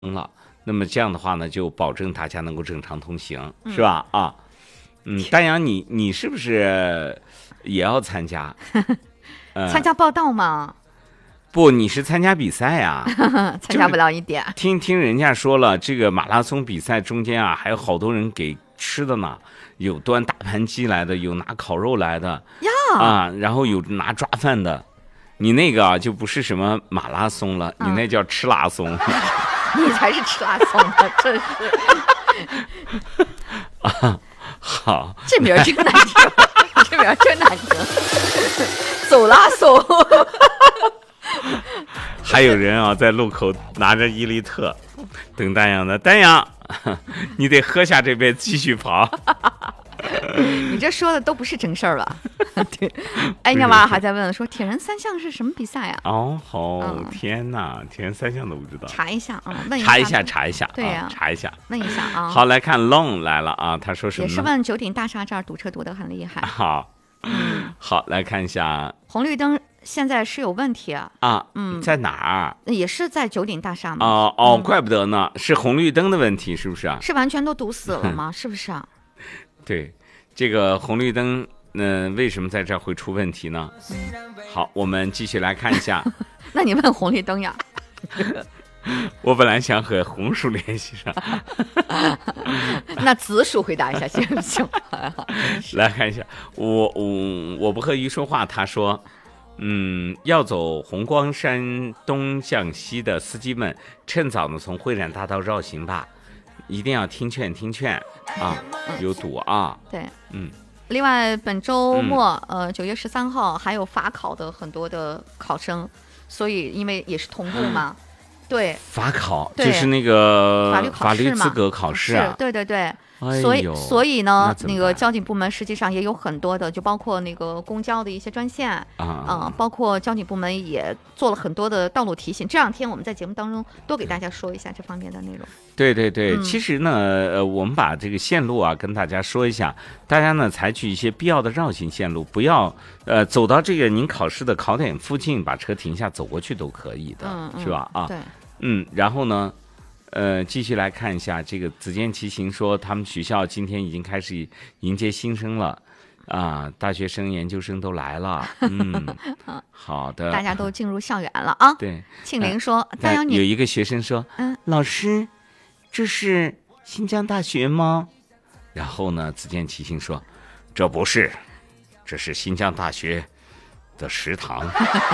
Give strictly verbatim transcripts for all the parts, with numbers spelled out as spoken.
了。那么这样的话呢，就保证大家能够正常通行，嗯、是吧？啊，嗯，丹阳，你你是不是也要参加？ 呃、参加报道吗？ 不，你是参加比赛呀、 啊？参加不了一点。 听听人家说了，这个马拉松比赛中间啊，还有好多人给吃的呢，有端大盘鸡来的，有拿烤肉来的呀， 啊，然后有拿抓饭的。你那个啊，就不是什么马拉松了，嗯、你那叫吃拉松。 你才是吃拉松的，真是。 啊，好， 这名儿真难听，这名儿真难听。走拉松。 还有人啊，在路口拿着一利特，等丹阳的。丹阳，你得喝下这杯继续跑。 你这说的都不是真事儿吧？对，哎，那娃还在问说铁人三项是什么比赛啊？ 哦，好、嗯，天哪，铁人三项都不知道。 查一下啊，问一下， 查一下，查一下， 对呀、 啊，查一下， 问一下啊。 好，来看 Long 来了啊，他说什么？ 也是问九鼎大厦这儿堵车堵得很厉害。 好， 嗯， 好，来看一下红绿灯。现在是有问题啊！ 啊，嗯，在哪儿？ 也是在九鼎大厦吗？ 哦哦、嗯，怪不得呢，是红绿灯的问题，是不是啊？ 是完全都堵死了吗？是不是啊？ 对，这个红绿灯，嗯、呃，为什么在这儿会出问题呢？好，我们继续来看一下。 那你问红绿灯呀？ 我本来想和红薯联系上。 那紫薯回答一下行不行？ 来看一下，我我我不和鱼说话，他说，嗯，要走红光山东向西的司机们，趁早呢从会展大道绕行吧，一定要听劝听劝啊，有堵啊。 对， 嗯。 另外，本周末，嗯、呃，九月十三号还有法考的很多的考生，所以因为也是同步嘛。嗯对， 法考就是那个法律法律资格考试啊， 对对对， 哎、 所以所以呢， 那, 那个交警部门实际上也有很多的，就包括那个公交的一些专线啊、呃，包括交警部门也做了很多的道路提醒。这两天我们在节目当中多给大家说一下这方面的内容。 对对对， 嗯、 其实呢，呃，我们把这个线路啊跟大家说一下，大家呢采取一些必要的绕行线路，不要呃走到这个您考试的考点附近，把车停下走过去都可以的， 嗯嗯、 是吧？啊， 对。 嗯，然后呢，呃，继续来看一下这个子健骑行说，他们学校今天已经开始迎接新生了，啊，大学生、研究生都来了，嗯，好的， 大家都进入校园了啊。 对， 庆玲说，丹阳、呃、 你有一个学生说， 嗯， 老师，这是新疆大学吗？然后呢，子健骑行说，这不是，这是新疆大学的食堂。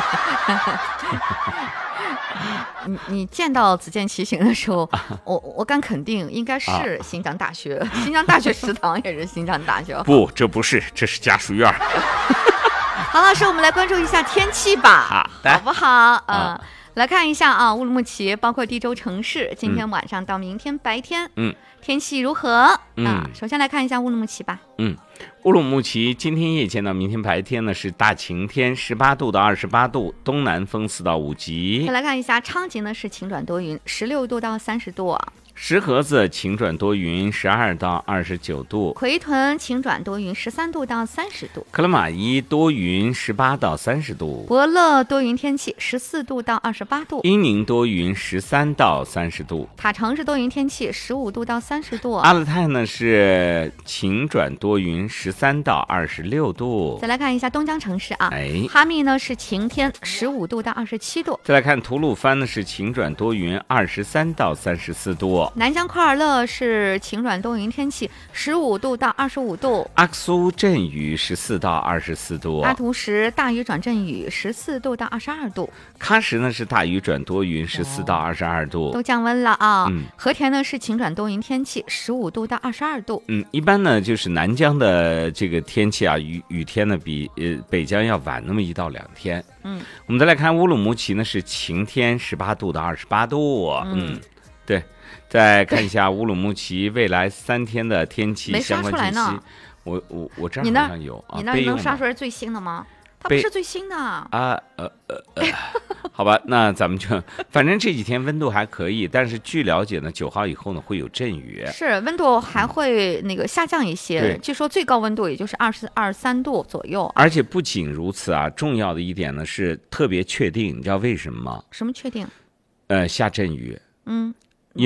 你你见到子健骑行的时候，我我敢肯定应该是新疆大学，啊、新疆大学食堂也是新疆大学。 不，这不是，这是家属院。 好，老师，我们来关注一下天气吧， 好， 好不好？啊、呃，来看一下啊，乌鲁木齐包括地州城市，今天晚上到明天白天， 嗯， 天气如何？啊、 嗯， 首先来看一下乌鲁木齐吧。 嗯。乌鲁木齐今天夜间到明天白天呢是大晴天，十八度到二十八度，东南风四到五级。 再来看一下昌吉呢是晴转多云，十六度到三十度。 石河子晴转多云，十二到二十九度。 奎屯晴转多云，十三度到三十度。 克拉玛依多云，十八到三十度。 伯乐多云天气，十四度到二十八度。 伊宁多云，十三到三十度。 塔城是多云天气，十五度到三十度。 阿勒泰呢是晴转多云，十三到二十六度。 再来看一下东江城市啊， 哎， 哈密呢是晴天，十五度到二十七度。 再来看吐鲁番呢是晴转多云，二十三到三十四度。 南疆库尔勒是晴转多云天气，十五度到二十五度。 阿克苏阵雨，十四到二十四度。 阿图什大雨转阵雨，十四度到二十二度。 喀什呢是大雨转多云，十四到二十二度。 都降温了啊。 嗯， 和田呢是晴转多云天气，十五度到二十二度。 嗯，一般呢就是南疆的这个天气啊，雨雨天呢比呃北疆要晚那么一到两天。 嗯， 我们再来看乌鲁木齐呢是晴天，十八度到二十八度。嗯，嗯对。再看一下乌鲁木齐未来三天的天气相关信息。我我我这儿好像有啊， 你那你能刷出来最新的吗？它不是最新的啊。 呃呃呃，好吧，那咱们就反正这几天温度还可以，但是据了解呢，九号以后呢会有阵雨， 是温度还会那个下降一些， 嗯、 据说最高温度也就是二十二三度左右。 而且不仅如此啊，重要的一点呢是特别确定，你知道为什么吗？ 什么确定？ 呃，下阵雨。 嗯，